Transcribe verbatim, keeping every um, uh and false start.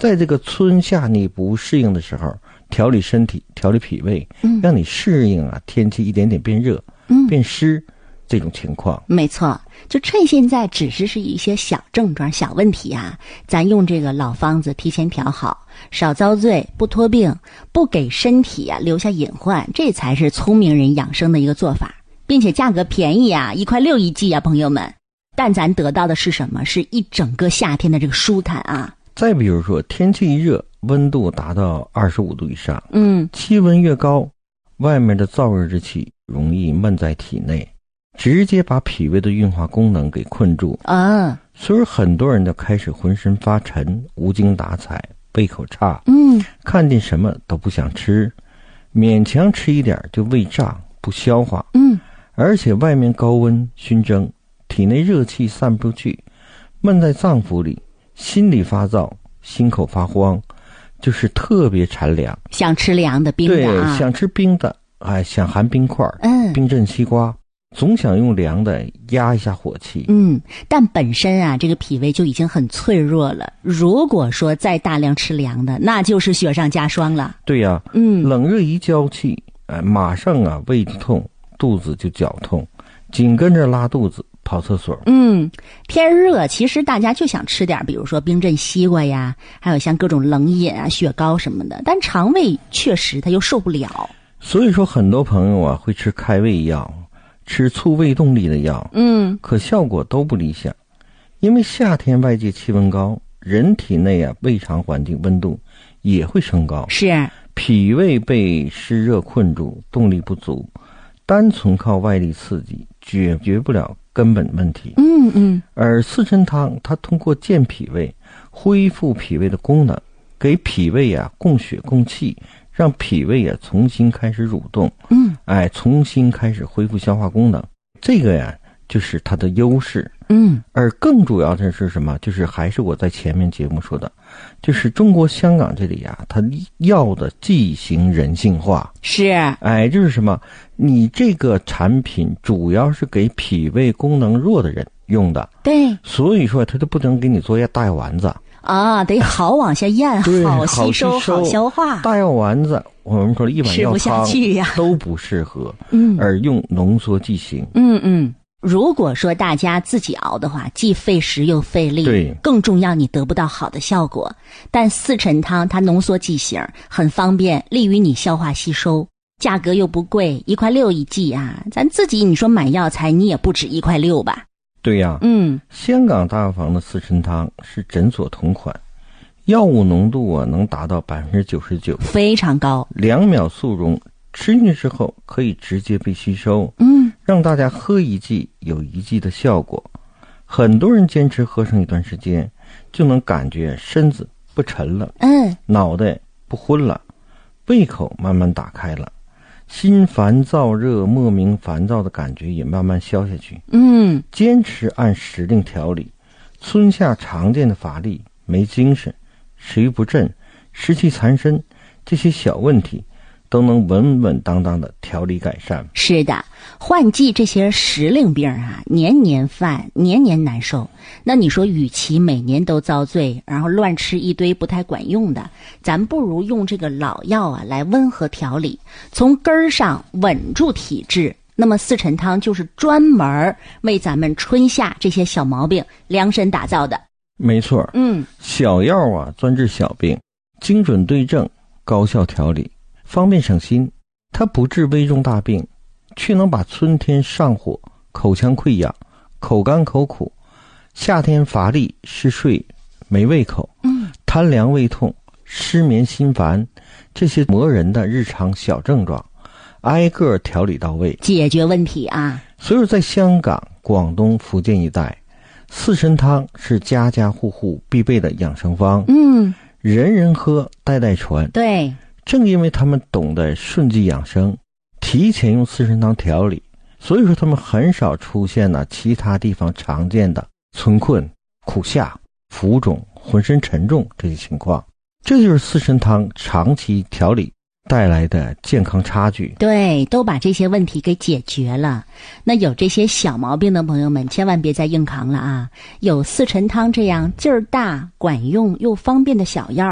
在这个春夏你不适应的时候，调理身体，调理脾胃，嗯，让你适应啊天气一点点变热，嗯，变湿这种情况。 没错，就趁现在只是是一些小症状、小问题啊，咱用这个老方子提前调好，少遭罪，不拖病，不给身体啊留下隐患，这才是聪明人养生的一个做法，并且价格便宜啊，一块六一剂啊，朋友们。但咱得到的是什么？是一整个夏天的这个舒坦啊。 再比如说，天气一热，温度达到二十五度以上， 嗯， 气温越高，外面的燥热之气容易闷在体内，直接把脾胃的运化功能给困住啊。 所以很多人就开始浑身发沉，无精打采，胃口差， 嗯， 看见什么都不想吃，勉强吃一点就胃胀不消化， 嗯， 而且外面高温熏蒸，体内热气散不出去，闷在脏腑里，心里发燥，心口发慌，就是特别馋凉， 想吃凉的冰的啊， 对，想吃冰的，哎，想含冰块， 嗯， 冰镇西瓜，总想用凉的压一下火气。 嗯，但本身啊，这个脾胃就已经很脆弱了。如果说再大量吃凉的，那就是雪上加霜了。 对呀、啊， 嗯， 冷热一交气，哎，马上啊胃痛，肚子就绞痛，紧跟着拉肚子。跑厕所。 嗯，天热，其实大家就想吃点，比如说冰镇西瓜呀，还有像各种冷饮啊、雪糕什么的，但肠胃确实它又受不了。 所以说，很多朋友啊会吃开胃药，吃促胃动力的药， 嗯， 可效果都不理想，因为夏天外界气温高，人体内啊胃肠环境温度也会升高， 是脾胃被湿热困住，动力不足，单纯靠外力刺激解决不了根本问题。 嗯嗯， 而四神汤它通过健脾胃，恢复脾胃的功能，给脾胃啊供血供气，让脾胃啊重新开始蠕动， 嗯， 哎，重新开始恢复消化功能，这个呀就是它的优势。 嗯， 而更主要的是什么？就是还是我在前面节目说的，就是中国香港这里啊，它要的剂型人性化。 是， 哎，就是什么？你这个产品主要是给脾胃功能弱的人用的， 对， 所以说它就不能给你做药大药丸子啊，得好往下咽，好吸收，好消化。 大药丸子，我们说一碗药汤吃不下去呀， 都不适合。 嗯， 而用浓缩剂型。 嗯嗯。如果说大家自己熬的话，既费时又费力， 对， 更重要你得不到好的效果。但四陈汤它浓缩剂型，很方便，利于你消化吸收，价格又不贵，一块六一剂啊！咱自己你说买药材，你也不止一块六吧？ 对呀， 嗯， 香港大药房的四陈汤是诊所同款，药物浓度啊能达到百分之九十九， 非常高， 两秒速溶。吃进去之后可以直接被吸收， 嗯， 让大家喝一剂有一剂的效果。很多人坚持喝上一段时间，就能感觉身子不沉了， 嗯， 脑袋不昏了，胃口慢慢打开了，心烦燥热、莫名烦躁的感觉也慢慢消下去。 嗯， 坚持按时令调理，春夏常见的乏力、没精神、食欲不振、湿气缠身这些小问题，都能稳稳当当的调理改善。 是的，换季这些时令病啊，年年犯，年年难受。那你说，与其每年都遭罪，然后乱吃一堆不太管用的，咱不如用这个老药啊来温和调理，从根儿上稳住体质。那么四陈汤就是专门为咱们春夏这些小毛病量身打造的。 没错， 嗯， 小药啊专治小病，精准对症，高效调理，方便省心。它不治危重大病，却能把春天上火、口腔溃疡、口干口苦、夏天乏力、嗜睡、没胃口、 嗯， 贪凉胃痛、失眠心烦这些磨人的日常小症状，挨个调理到位， 解决问题啊。 所以说在香港、广东、福建一带，四神汤是家家户户必备的养生方， 嗯， 人人喝，代代传。 对， 正因为他们懂得顺纪养生，提前用四神汤调理，所以说他们很少出现了其他地方常见的春困、苦夏、浮肿、浑身沉重这些情况。这就是四神汤长期调理带来的健康差距。 对，都把这些问题给解决了。那有这些小毛病的朋友们，千万别再硬扛了啊！有四陈汤这样劲儿大、管用又方便的小药，